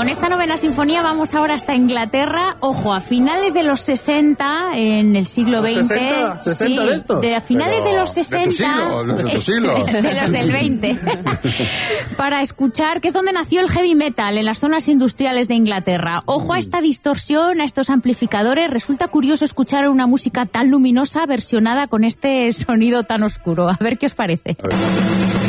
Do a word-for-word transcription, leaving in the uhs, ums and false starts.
con esta novena sinfonía vamos ahora hasta Inglaterra. Ojo, a finales de los sesenta, en el siglo veinte. ¿sesenta? ¿sesenta sí, de estos? De a finales Pero de los sesenta. ¿De tu siglo? ¿Los de tu siglo? De los del veinte. Para escuchar, que es donde nació el heavy metal, en las zonas industriales de Inglaterra. Ojo a esta distorsión, a estos amplificadores. Resulta curioso escuchar una música tan luminosa versionada con este sonido tan oscuro. A ver qué os parece. A ver.